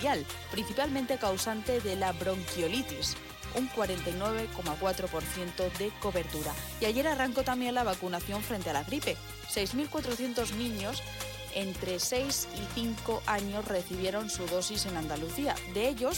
labial, principalmente causante de la bronquiolitis, un 49,4% de cobertura. Y ayer arrancó también la vacunación frente a la gripe. 6.400 niños entre 6 y 5 años recibieron su dosis en Andalucía. De ellos,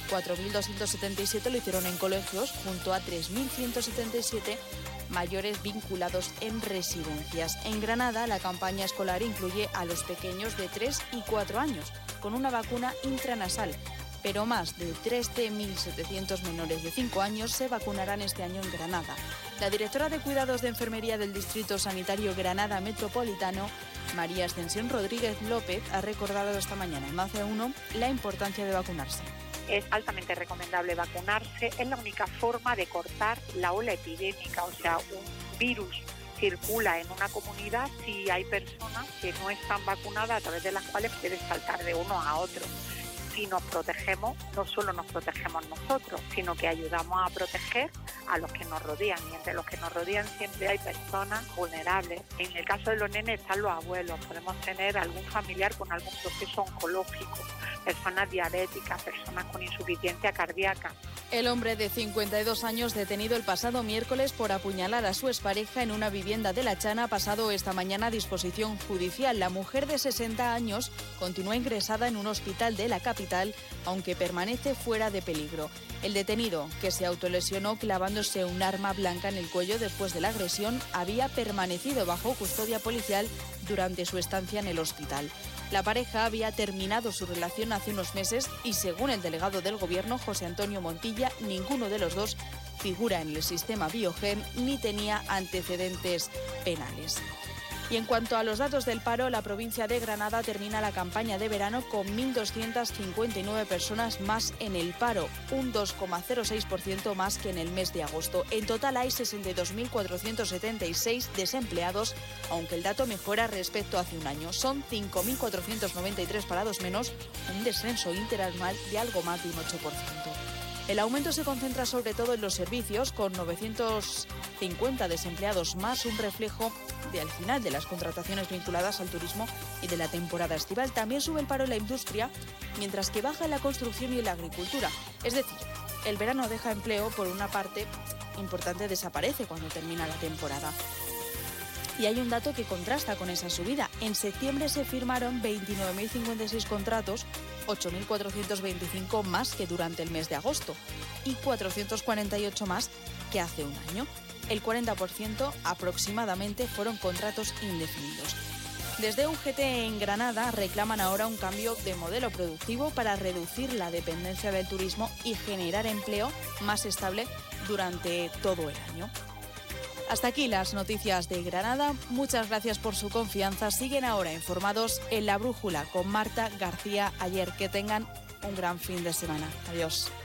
4.277 lo hicieron en colegios, junto a 3.177 mayores vinculados en residencias. En Granada, la campaña escolar incluye a los pequeños de 3 y 4 años, con una vacuna intranasal, pero más de 13.700 menores de 5 años se vacunarán este año en Granada. La directora de Cuidados de Enfermería del Distrito Sanitario Granada Metropolitano, María Ascensión Rodríguez López, ha recordado esta mañana en Más de Uno la importancia de vacunarse. Es altamente recomendable vacunarse, es la única forma de cortar la ola epidémica, o sea, un virus circula en una comunidad si hay personas que no están vacunadas, a través de las cuales puede saltar de uno a otro. Si nos protegemos, no solo nos protegemos nosotros, sino que ayudamos a proteger a los que nos rodean, y entre los que nos rodean siempre hay personas vulnerables. En el caso de los nenes están los abuelos, podemos tener algún familiar con algún proceso oncológico, personas diabéticas, personas con insuficiencia cardíaca. El hombre de 52 años, detenido el pasado miércoles por apuñalar a su expareja en una vivienda de La Chana, ha pasado esta mañana a disposición judicial. La mujer de 60 años continúa ingresada en un hospital de la capital, aunque permanece fuera de peligro. El detenido, que se autolesionó clavándose un arma blanca en el cuello después de la agresión, había permanecido bajo custodia policial durante su estancia en el hospital. La pareja había terminado su relación hace unos meses y, según el delegado del Gobierno, José Antonio Montilla, ninguno de los dos figura en el sistema Biogen ni tenía antecedentes penales. Y en cuanto a los datos del paro, la provincia de Granada termina la campaña de verano con 1.259 personas más en el paro, un 2,06% más que en el mes de agosto. En total hay 62.476 desempleados, aunque el dato mejora respecto a hace un año. Son 5.493 parados menos, un descenso interanual de algo más de un 8%. El aumento se concentra sobre todo en los servicios, con 950 desempleados más, un reflejo al final de las contrataciones vinculadas al turismo y de la temporada estival. También sube el paro en la industria, mientras que baja en la construcción y en la agricultura. Es decir, el verano deja empleo, por una parte importante desaparece cuando termina la temporada. Y hay un dato que contrasta con esa subida. En septiembre se firmaron 29.056 contratos, 8.425 más que durante el mes de agosto y 448 más que hace un año. El 40% aproximadamente fueron contratos indefinidos. Desde UGT en Granada reclaman ahora un cambio de modelo productivo para reducir la dependencia del turismo y generar empleo más estable durante todo el año. Hasta aquí las noticias de Granada. Muchas gracias por su confianza. Siguen ahora informados en La Brújula con Marta García Ayer. Que tengan un gran fin de semana. Adiós.